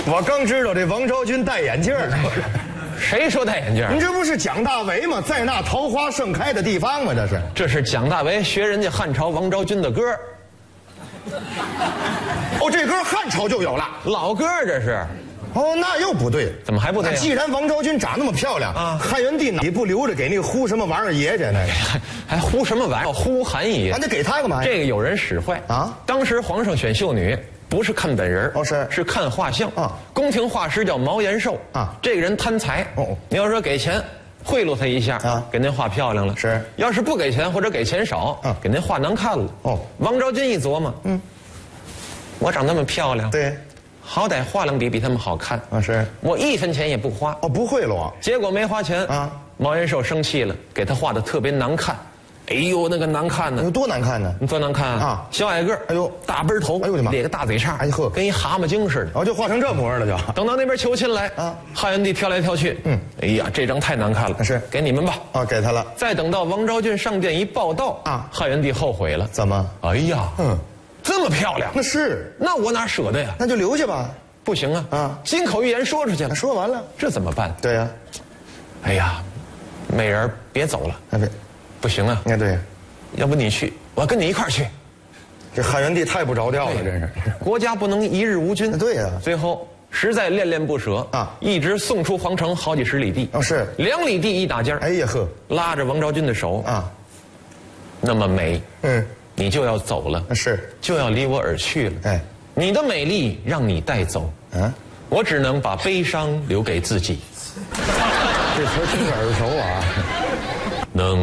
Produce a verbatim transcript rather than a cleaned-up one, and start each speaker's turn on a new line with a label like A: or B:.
A: 我刚知道这王昭君戴眼镜儿。
B: 谁说戴眼镜？
A: 你这不是蒋大为吗？在那桃花盛开的地方吗？这是。
B: 这是蒋大为学人家汉朝王昭君的歌。
A: 哦，这歌汉朝就有了，
B: 老歌这是。
A: 哦，那又不对。
B: 怎么还不对、啊？
A: 既然王昭君长那么漂亮啊，汉元帝哪不留着给那个呼什么玩意儿爷去那个？
B: 还还呼什么玩意儿？呼韩爷？
A: 俺得给他干嘛呀？
B: 这个有人使坏啊！当时皇上选秀女。不是看本人，
A: 哦是
B: 是看画像啊。宫廷画师叫毛延寿啊，这个人贪财哦。你要说给钱贿赂他一下啊，给您画漂亮了。是，要是不给钱或者给钱少啊，给您画难看了。哦，王昭君一琢磨，嗯，我长那么漂亮，对，好歹画两笔比他们好看啊。是，我一分钱也不花。哦，不贿赂啊。结果没花钱啊，毛延寿生气了，给他画的特别难看。哎呦，那个难看呢！有多难看呢？你多难看啊！啊，小矮个，哎呦，大背头，哎呦我的妈，咧个大嘴叉，哎呵，跟一蛤蟆精似的。哦，就画成这模样了就。等到那边求亲来啊，汉元帝挑来挑去，嗯，哎呀，这张太难看了，是给你们吧？啊，给他了。再等到王昭君上殿一报道啊，汉元帝后悔了。怎么？哎呀，嗯，这么漂亮，那是，那我哪舍得呀？那就留下吧。不行啊，啊，金口玉言说出去了，说完了，这怎么办？对呀，哎呀，美人别走了，哎别。不行啊！哎，对，要不你去，我跟你一块儿去。这汉元帝太不着调了，真是。国家不能一日无君。对呀。最后实在恋恋不舍啊，一直送出皇城好几十里地。哦，是两里地一打尖。哎呀呵，拉着王昭君的手啊，那么美，嗯，你就要走了，是就要离我而去了。哎，你的美丽让你带走，嗯，我只能把悲伤留给自己。这词听着耳熟啊。能